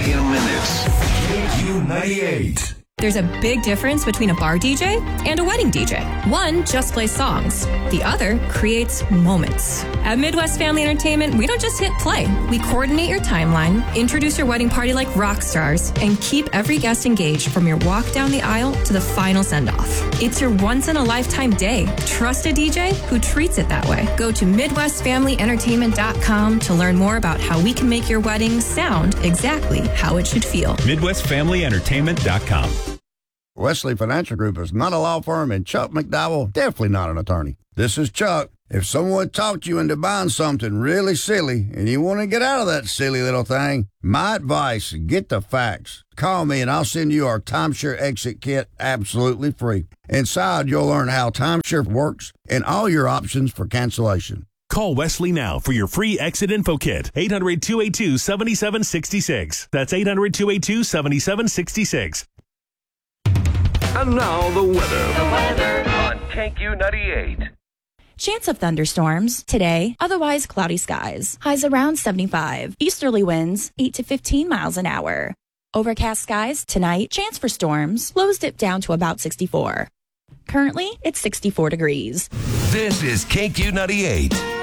million minutes. KQ98. There's a big difference between a bar DJ and a wedding DJ. One just plays songs. The other creates moments. At Midwest Family Entertainment, we don't just hit play. We coordinate your timeline, introduce your wedding party like rock stars, and keep every guest engaged from your walk down the aisle to the final send-off. It's your once-in-a-lifetime day. Trust a DJ who treats it that way. Go to MidwestFamilyEntertainment.com to learn more about how we can make your wedding sound exactly how it should feel. MidwestFamilyEntertainment.com. Wesley Financial Group is not a law firm, and Chuck McDowell definitely not an attorney. This is Chuck. If someone talked you into buying something really silly and you want to get out of that silly little thing, my advice, get the facts. Call me and I'll send you our timeshare exit kit absolutely free. Inside, you'll learn how timeshare works and all your options for cancellation. Call Wesley now for your free exit info kit. 800-282-7766. That's 800-282-7766. And now the weather. On KQ98. Chance of thunderstorms today, otherwise cloudy skies. Highs around 75. Easterly winds 8 to 15 miles an hour. Overcast skies tonight, chance for storms. Lows dip down to about 64. Currently, it's 64 degrees. This is KQ98.